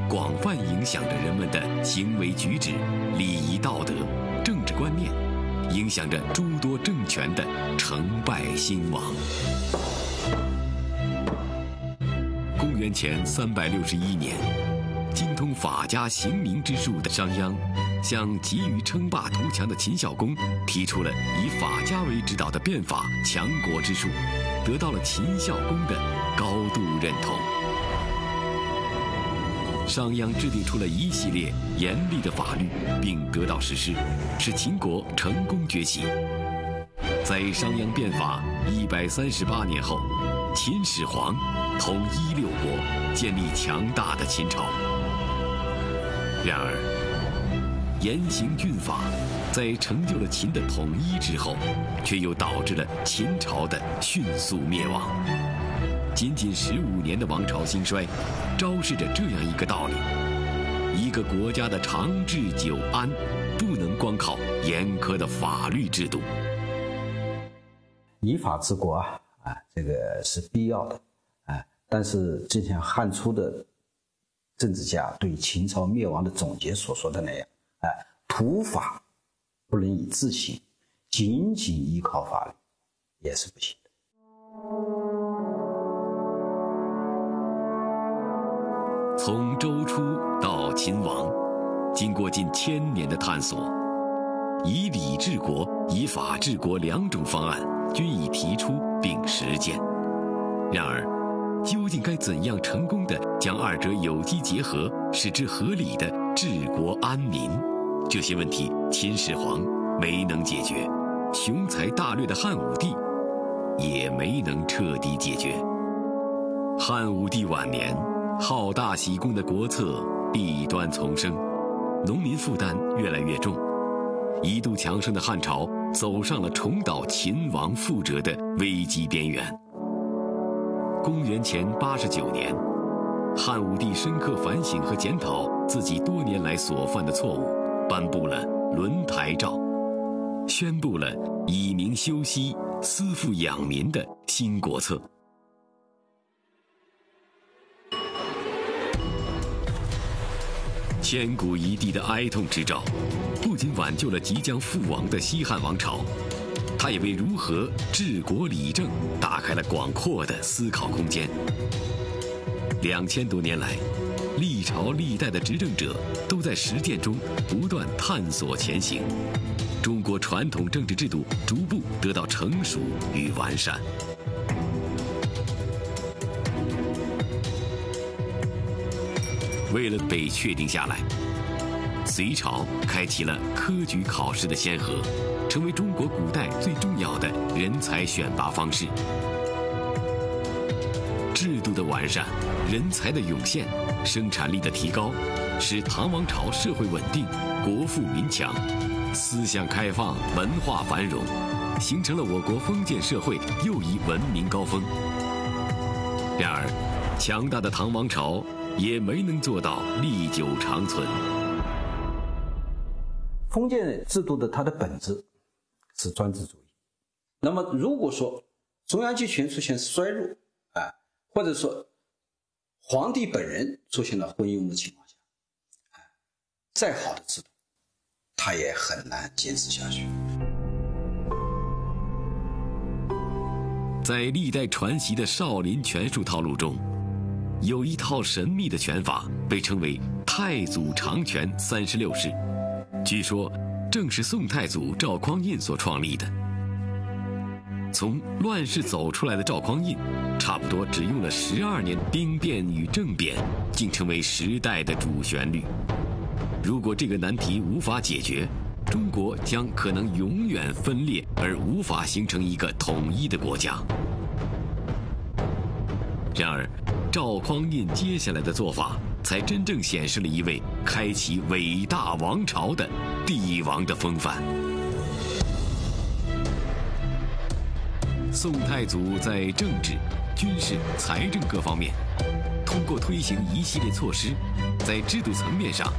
广泛影响着人们的行为举止、礼仪道德、政治观念，影响着诸多政权的成败兴亡。公元前361年，精通法家刑名之术的商鞅，向急于称霸图强的秦孝公提出了以法家为指导的变法强国之术，得到了秦孝公的高度认同。商鞅制定出了一系列严厉的法律，并得到实施，使秦国成功崛起。在商鞅变法138年后，秦始皇统一六国，建立强大的秦朝。然而，严刑峻法在成就了秦的统一之后，却又导致了秦朝的迅速灭亡。仅仅15年的王朝兴衰，昭示着这样一个道理：一个国家的长治久安，不能光靠严苛的法律制度。 以法治国这个是必要的但是就像汉初的政治家对秦朝灭亡的总结所说的那样土法不能以自行，仅仅依靠法律也是不行的。 从周初到秦亡，经过近1000年的探索，以礼治国、以法治国2种方案均已提出并实践。然而，究竟该怎样成功地将二者有机结合，使之合理地治国安民？这些问题，秦始皇没能解决，雄才大略的汉武帝也没能彻底解决。汉武帝晚年，好大喜功的国策弊端丛生，农民负担越来越重，一度强盛的汉朝走上了重蹈秦王覆辙的危机边缘。公元前89年，汉武帝深刻反省和检讨自己多年来所犯的错误，颁布了轮台诏，宣布了以民休息、思富养民的新国策。千古一帝的哀痛之诏，不仅挽救了即将覆亡的西汉王朝，它也为如何治国理政打开了广阔的思考空间。2000多年来，历朝历代的执政者都在实践中不断探索前行，中国传统政治制度逐步得到成熟与完善。为了被确定下来，隋朝开启了科举考试的先河，成为中国古代最重要的人才选拔方式。制度的完善、人才的涌现、生产力的提高，使唐王朝社会稳定、国富民强，思想开放、文化繁荣，形成了我国封建社会又一文明高峰。然而，强大的唐王朝也没能做到历久长存。 封建制度的它的本质是专制主义。那么如果说中央集权出现衰弱或者说皇帝本人出现了昏庸的情况下再好的制度它也很难坚持下去。 在历代传习的少林拳术套路中，有一套神秘的拳法被称为太祖长拳36式，据说正是宋太祖赵匡胤所创立的。从乱世走出来的赵匡胤，差不多只用了12年，兵变与政变竟成为时代的主旋律。如果这个难题无法解决，中国将可能永远分裂而无法形成一个统一的国家。然而，赵匡胤接下来的做法，才真正显示了一位开启伟大王朝的帝王的风范。宋太祖在政治、军事、财政各方面，通过推行一系列措施，在制度层面上